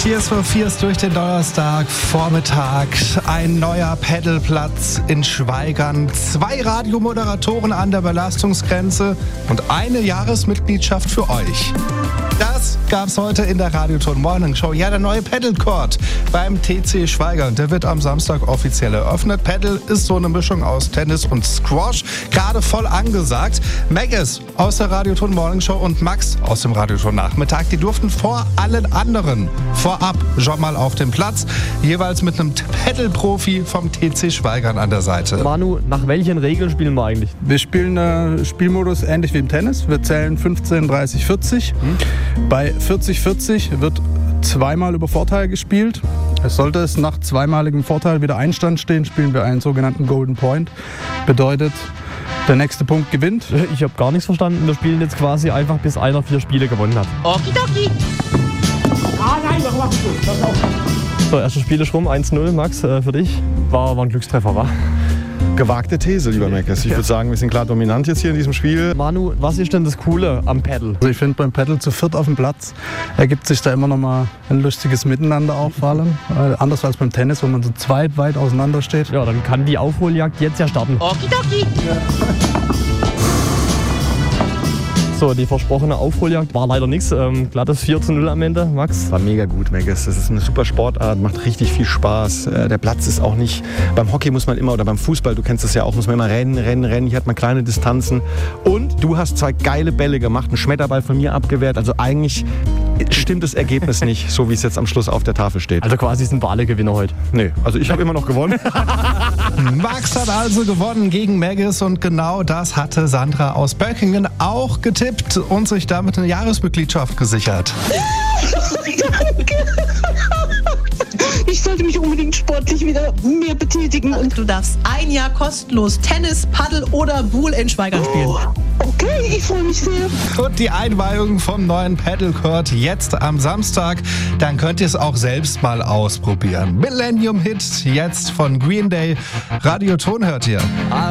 Tears for Fears durch den Donnerstagvormittag. Ein neuer Pedalplatz in Schwaigern. 2 Radiomoderatoren an der Belastungsgrenze und eine Jahresmitgliedschaft für euch. Das gab's heute in der Radioton Morning Show. Ja, der neue Pedal Court beim TC Schwaigern. Der wird am Samstag offiziell eröffnet. Pedal ist so eine Mischung aus Tennis und Squash. Gerade voll angesagt. Maggis aus der Radioton Morning Show und Max aus dem Radioton Nachmittag. Die durften vor allen anderen vorab schon mal auf dem Platz. Jeweils mit einem Pedal-Profi vom TC Schwaigern an der Seite. Manu, nach welchen Regeln spielen wir eigentlich? Wir spielen Spielmodus ähnlich wie im Tennis. Wir zählen 15, 30, 40. Bei 40-40 wird zweimal über Vorteil gespielt. Sollte es nach zweimaligem Vorteil wieder Einstand stehen, spielen wir einen sogenannten Golden Point. Bedeutet, der nächste Punkt gewinnt. Ich habe gar nichts verstanden. Wir spielen jetzt quasi einfach, bis einer 4 Spiele gewonnen hat. Okidoki. Ah nein, warum machst du das? Pass auf. So, erstes Spiel ist rum, 1-0, Max, für dich. War ein Glückstreffer, wa? Gewagte These, lieber Mackes. Ich würde sagen, wir sind klar dominant jetzt hier in diesem Spiel. Manu, was ist denn das Coole am Pedal? Also ich finde, beim Pedal zu viert auf dem Platz ergibt sich da immer noch mal ein lustiges Miteinander auch vor allem. Anders als beim Tennis, wo man so zweit weit auseinander steht. Ja, dann kann die Aufholjagd jetzt ja starten. Okidoki. So, die versprochene Aufholjagd war leider nichts. Glattes 4-0 am Ende, Max. War mega gut, Mackes. Das ist eine super Sportart, macht richtig viel Spaß. Der Platz ist auch nicht... Beim Hockey muss man immer, oder beim Fußball, du kennst das ja auch, muss man immer rennen. Hier hat man kleine Distanzen. Und du hast 2 geile Bälle gemacht, einen Schmetterball von mir abgewehrt. Also eigentlich stimmt das Ergebnis nicht, so wie es jetzt am Schluss auf der Tafel steht. Also quasi sind wir alle Gewinner heute. Nee, also ich habe immer noch gewonnen. Max hat also gewonnen gegen Maggis und genau das hatte Sandra aus Böckingen auch getippt und sich damit eine Jahresmitgliedschaft gesichert. Danke. Ich sollte mich unbedingt sportlich wieder mehr betätigen. Und du darfst 1 Jahr kostenlos Tennis, Paddel oder Buhl in Schwaigern spielen. Okay, ich freue mich sehr. Und die Einweihung vom neuen Pedal Court jetzt am Samstag. Dann könnt ihr es auch selbst mal ausprobieren. Millennium Hit jetzt von Green Day. Radioton hört ihr.